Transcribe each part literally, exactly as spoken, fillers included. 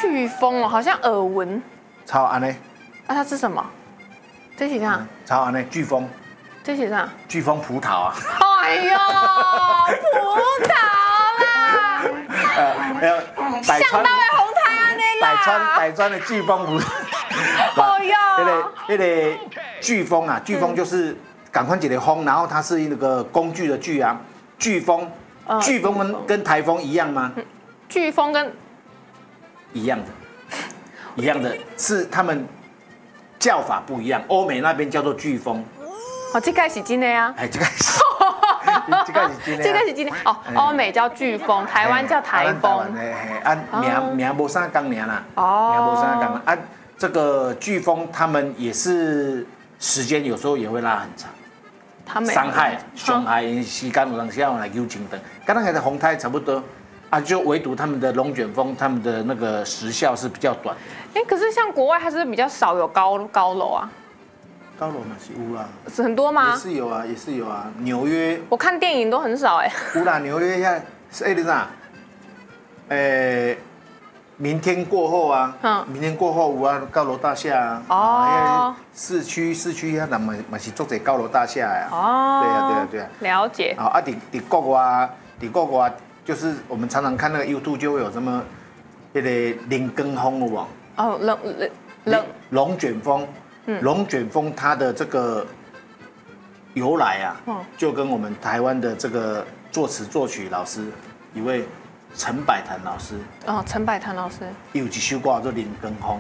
飓风哦，好像耳闻。 超安呢？ 啊，它是什么？这是啥？ 超安呢？飓风。 这是啥？ 飓风葡萄啊。 哎呦，葡萄啦！ 呃，没有。 想到的红太安的啦。 百川百川的飓风葡萄。 哎呦。 那个那个飓风啊，飓风就是赶快解的风，然后它是那个工具的具啊。飓风，飓风跟跟台风一样吗？ 飓风跟一样的，一样的，是他们叫法不一样。欧美那边叫做飓风。 哦，这个是真的啊。 哎，这个是，这个是真的。 这个是真的哦，欧美叫飓风，台湾叫台风。 啊，名名无啥讲名啦。 哦。 名无啥讲啊，这个飓风他们也是时间有时候也会拉很长。他们伤害、伤害时间有当时要来救情灯，跟那个红台差不多啊，就唯独他们的龙卷风，他们的那个时效是比较短。 哎，可是像国外还是比较少有高高楼啊。 高楼嘛是有啦， 是很多吗？ 也是有啊，也是有啊。纽约， 我看电影都很少哎。 有啦，纽约现在是哎，你啥？诶，明天过后啊，嗯，明天过后有啊，高楼大厦啊。哦。市区市区啊，那嘛嘛是做者高楼大厦呀。哦。对啊对啊对啊。 了解。 啊啊，伫伫国外，伫国外就是我们常常看那个 YouTube 就会有什么那个林更风有无？哦，冷冷冷龙卷风。龙卷风它的这个由来啊，就跟我们台湾的这个作词作曲老师一位陈百潭老师哦，陈百潭老师有一首歌叫做《林更风》，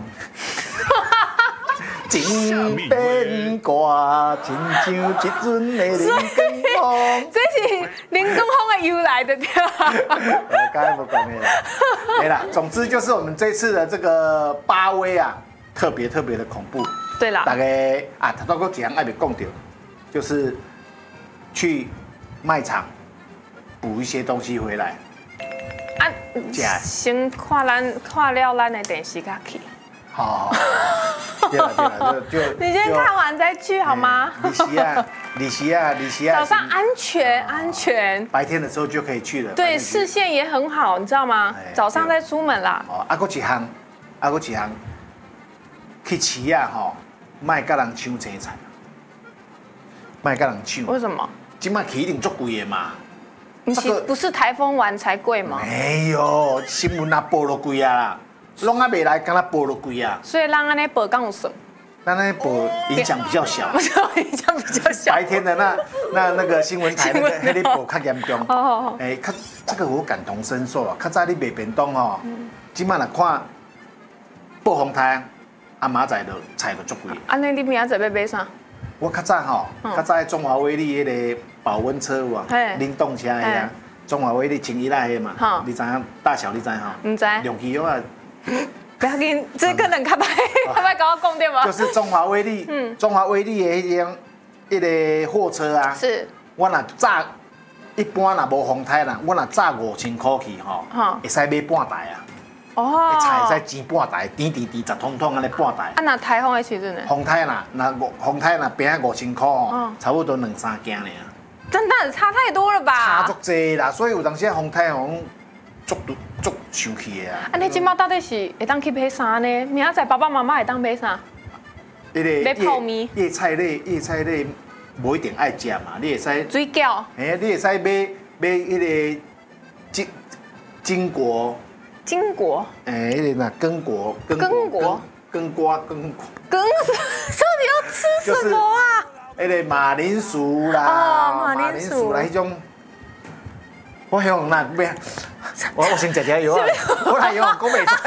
真变卦，亲像一阵的林更风。 这是林更风的由来的对吧？ 刚才不讲的啦，没啦。总之就是我们这次的这个巴威啊，特别特别的恐怖。 对啦， 大概啊，他都个几样爱别讲到，就是去卖场补一些东西回来。 啊，先看咱看了咱的电视卡去。 好，对了对了，就就你先看完再去好吗？ 利息啊，利息啊，利息啊。 早上安全安全。 白天的时候就可以去了。 对，视线也很好，你知道吗？早上再出门啦。 哦，啊，搁一项，啊，搁一项，去市啊吼。卖甲人抢青菜，卖甲人抢。 为什么？ 今麦起一定足贵的嘛。 不是不是台风完才贵吗？ 没有，新闻啊报都贵啊啦，拢还没来，敢若报都贵啊。 所以让安尼报刚有省。 那那报影响比较小。 影响比较小。 白天的那那那个新闻台那个那里报较严重。哦哦。哎，较这个我感同身受啊。较早你卖便当哦，今麦来看报风台。啊，明仔就菜就足贵。 安尼你明仔要买啥？ 我较早吼，较早喺中华威力迄个保温车有啊，冷冻车迄啊，中华威力清一那迄嘛，你知影大小你知吼？ 唔知。 两支啊。 不要紧，这可能较歹，较歹甲我讲对吗？ 就是中华威力，嗯，中华威力的迄种迄个货车啊， 是。 我若炸，一般若无风台啦，我若炸五千块去吼，会使买半台啊。哦，菜会使煎半台，甜甜甜十通通安尼半台。 啊，那台风的时阵呢？ 风台啦，那五风台那平五千块哦，差不多两三件尔。 真的差太多了吧？ 差足济啦，所以有当时风台哦，足足生气的啊。 啊，你今麦到底是会当去买啥呢？明仔载爸爸妈妈会当买啥？ 迄个买泡面、 叶菜类、叶菜类，无一定爱食嘛，你会使水饺。 哎，你会使买买迄个金金果。 金果， 哎，那个羹果， 羹果， 羹瓜，羹果， 羹，到底要吃什么啊？ 那个马铃薯啦， 哦，马铃薯啦，迄种，我用那咩？我我先食食药啊，我来用讲袂出。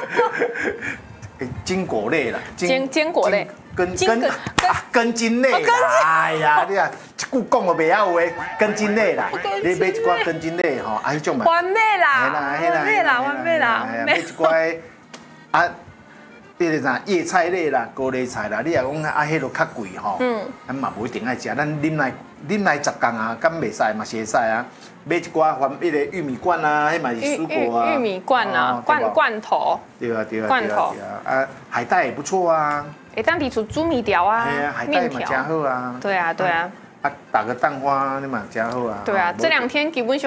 坚果类啦， 坚坚果类， 根根根茎类啦，哎呀，你啊，一句讲都袂晓有诶，根茎类啦，你买一寡根茎类吼，啊，迄种嘛， 完美啦，完美啦，完美啦， 买一寡啊，迄个啥叶菜类啦、高丽菜啦，你若讲啊，迄落较贵吼，嗯，咱嘛无一定爱食，咱啉来啉来十工啊，敢袂使嘛是会使啊。买一寡番迄个玉米罐啊，迄嘛是蔬果啊。 玉米罐啊，罐罐头。 对啊对啊。 罐头。 啊，海带也不错啊。 会当提出煮米条啊。 哎呀，海带嘛真好啊。 对啊对啊。 啊，打个蛋花你嘛真好啊。 对啊，这两天基本上。